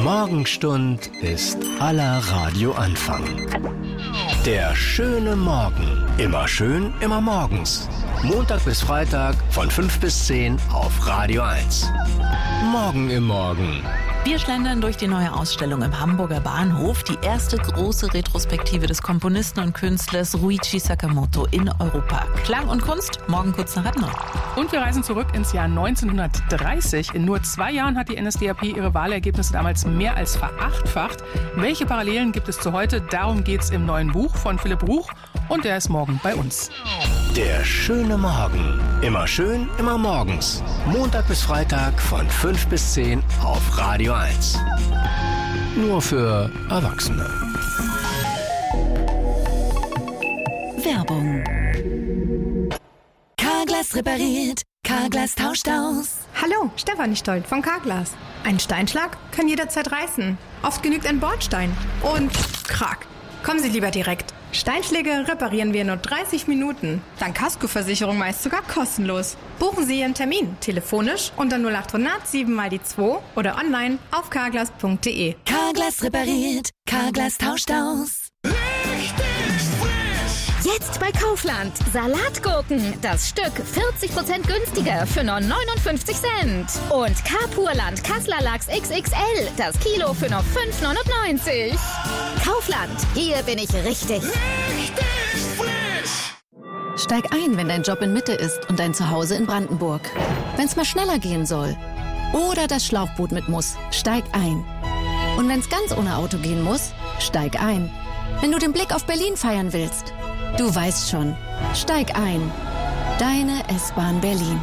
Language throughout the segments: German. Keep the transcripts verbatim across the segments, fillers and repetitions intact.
Morgenstund ist aller Radioanfang. Der schöne Morgen. Immer schön, immer morgens. Montag bis Freitag von fünf bis zehn auf Radio eins. Morgen im Morgen. Wir schlendern durch die neue Ausstellung im Hamburger Bahnhof, die erste große Retrospektive des Komponisten und Künstlers Ryuichi Sakamoto in Europa. Klang und Kunst, morgen kurz nach halb neun. Und wir reisen zurück ins Jahr neunzehnhundertdreißig. In nur zwei Jahren hat die N S D A P ihre Wahlergebnisse damals mehr als verachtfacht. Welche Parallelen gibt es zu heute? Darum geht's im neuen Buch von Philipp Ruch und der ist morgen bei uns. Der schöne Morgen. Immer schön, immer morgens. Montag bis Freitag von fünf bis zehn auf Radio eins. Nur für Erwachsene. Werbung. Carglass repariert. Carglass tauscht aus. Hallo, Stefanie Stolt von Carglass. Ein Steinschlag kann jederzeit reißen. Oft genügt ein Bordstein. Und krack. Kommen Sie lieber direkt. Steinschläge reparieren wir in nur dreißig Minuten. Dank Kaskoversicherung meist sogar kostenlos. Buchen Sie Ihren Termin telefonisch unter null acht hundert sieben mal die zwei oder online auf carglass punkt de. Carglass repariert. Carglass tauscht aus. Jetzt bei Kaufland. Salatgurken. Das Stück vierzig Prozent günstiger für nur neunundfünfzig Cent. Und Carpurland Kassler Lachs X X L. Das Kilo für nur fünf neunundneunzig. Kaufland. Hier bin ich richtig. Richtig frisch. Steig ein, wenn dein Job in Mitte ist und dein Zuhause in Brandenburg. Wenn's mal schneller gehen soll. Oder das Schlauchboot mit muss. Steig ein. Und wenn's ganz ohne Auto gehen muss, steig ein. Wenn du den Blick auf Berlin feiern willst, du weißt schon, steig ein. Deine S-Bahn Berlin.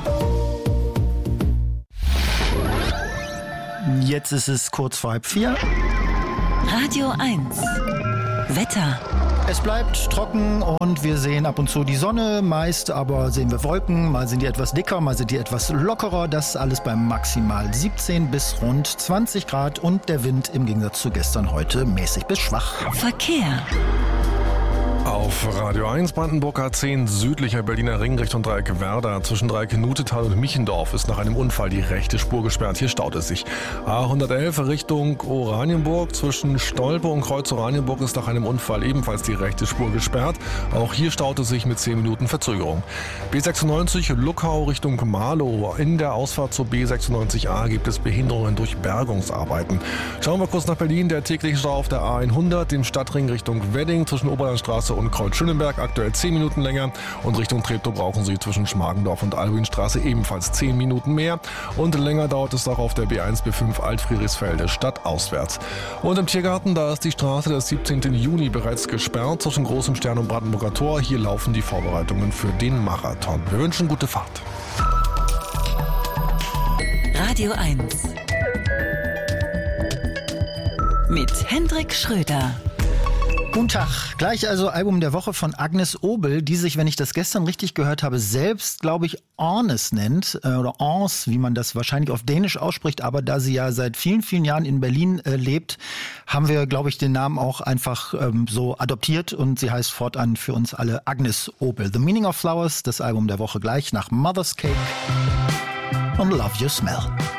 Jetzt ist es kurz vor halb vier. Radio eins. Wetter. Es bleibt trocken und wir sehen ab und zu die Sonne. Meist aber sehen wir Wolken. Mal sind die etwas dicker, mal sind die etwas lockerer. Das alles bei maximal siebzehn bis rund zwanzig Grad. Und der Wind im Gegensatz zu gestern heute mäßig bis schwach. Verkehr. Auf Radio eins Brandenburg A zehn südlicher Berliner Ring Richtung Dreieck Werder. Zwischen Dreieck Nutetal und Michendorf ist nach einem Unfall die rechte Spur gesperrt. Hier staut es sich. A hundertelf Richtung Oranienburg. Zwischen Stolpe und Kreuz Oranienburg ist nach einem Unfall ebenfalls die rechte Spur gesperrt. Auch hier staut es sich mit zehn Minuten Verzögerung. B sechsundneunzig Luckau Richtung Marlow. In der Ausfahrt zur B sechsundneunzig A gibt es Behinderungen durch Bergungsarbeiten. Schauen wir kurz nach Berlin. Der tägliche Stau auf der A hundert, dem Stadtring Richtung Wedding zwischen Oberlandstraße und Kreuz-Schönenberg aktuell zehn Minuten länger und Richtung Treptow brauchen Sie zwischen Schmargendorf und Albuinstraße ebenfalls zehn Minuten mehr und länger dauert es auch auf der B eins B fünf Alt-Friedrichsfelde stadtauswärts. Und im Tiergarten, da ist die Straße des siebzehnten Juni bereits gesperrt zwischen Großem Stern und Brandenburger Tor. Hier laufen die Vorbereitungen für den Marathon. Wir wünschen gute Fahrt. Radio eins mit Hendrik Schröder. Guten Tag. Gleich also Album der Woche von Agnes Obel, die sich, wenn ich das gestern richtig gehört habe, selbst, glaube ich, Ornes nennt. Äh, oder Ons, wie man das wahrscheinlich auf Dänisch ausspricht. Aber da sie ja seit vielen, vielen Jahren in Berlin äh, lebt, haben wir, glaube ich, den Namen auch einfach ähm, so adoptiert. Und sie heißt fortan für uns alle Agnes Obel. The Meaning of Flowers, das Album der Woche gleich nach Mother's Cake und Love Your Smell.